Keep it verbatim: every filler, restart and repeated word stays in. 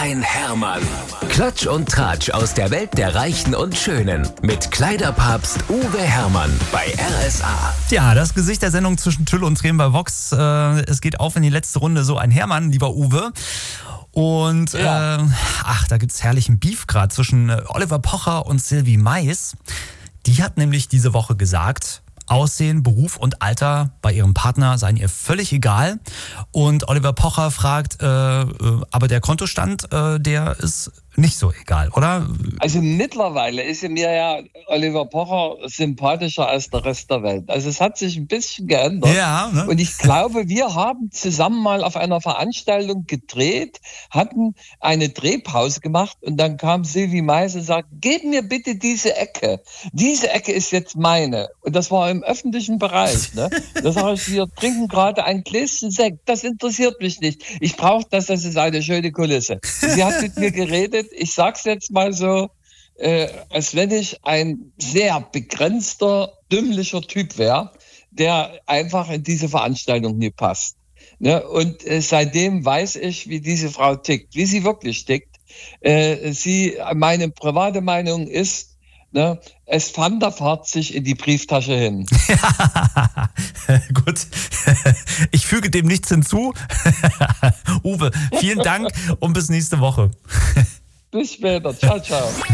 ein Hermann. Klatsch und Tratsch aus der Welt der Reichen und Schönen. Mit Kleiderpapst Uwe Hermann bei R S A. Ja, das Gesicht der Sendung zwischen Tüll und Tränen bei Vox. Äh, es geht auf in die letzte Runde. So ein Hermann, lieber Uwe. Und ja. äh, ach, da gibt's herrlichen Beef gerade zwischen Oliver Pocher und Sylvie Mais. Die hat nämlich diese Woche gesagt, Aussehen, Beruf und Alter bei ihrem Partner seien ihr völlig egal. Und Oliver Pocher fragt, äh, aber der Kontostand, äh, der ist nicht so egal, oder? Also mittlerweile ist mir ja Oliver Pocher sympathischer als der Rest der Welt. Also es hat sich ein bisschen geändert. Ja, ne? Und ich glaube, wir haben zusammen mal auf einer Veranstaltung gedreht, hatten eine Drehpause gemacht und dann kam Sylvie Mais und sagt, gib mir bitte diese Ecke. Diese Ecke ist jetzt meine. Und das war im öffentlichen Bereich. Ne? Da sage ich, wir trinken gerade ein Gläschen Sekt. Das interessiert mich nicht. Ich brauche das, das ist eine schöne Kulisse. Sie hat mit mir geredet. Ich sag's jetzt mal so, äh, als wenn ich ein sehr begrenzter, dümmlicher Typ wäre, der einfach in diese Veranstaltung nie passt. Ne? Und äh, seitdem weiß ich, wie diese Frau tickt, wie sie wirklich tickt. Äh, sie, meine private Meinung ist, ne, es Van der Vaart sich in die Brieftasche hin. Gut, ich füge dem nichts hinzu. Uwe, vielen Dank und bis nächste Woche. Bis später. Ciao, ciao.